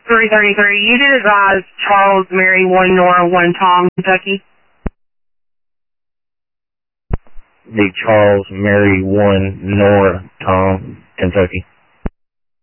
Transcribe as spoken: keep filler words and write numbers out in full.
three thirty-three. You did advise Charles, Mary, one Nora, one Tom, Kentucky. The Charles, Mary, one Nora, Tom, Kentucky.